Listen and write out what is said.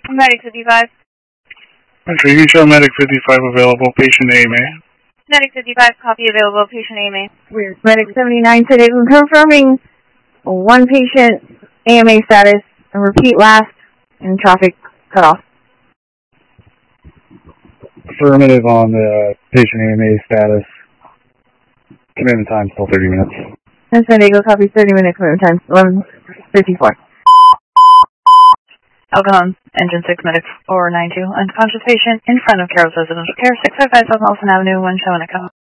Medic 55. Okay, you show Medic 55 available, patient AMA. Medic 55, copy available, patient AMA. Weird. Medic 79 today, confirming one patient AMA status, and repeat last, and traffic cut off. Affirmative on the patient AMA status. Commitment time still 30 minutes. And San Diego copy 30-minute commitment time, 11:54. Alcohol, Engine 6, Medic 492, unconscious patient in front of Carroll's residential care, 655 South Nelson Avenue, 1 Winnetka.